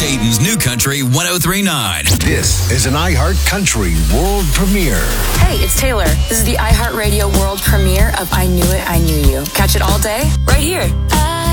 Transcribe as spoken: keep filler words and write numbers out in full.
Dayton's New Country one oh three point nine. This is an iHeart Country world premiere. Hey, it's Taylor. This is the iHeartRadio world premiere of I Knew It, I Knew You. Catch it all day, right here. I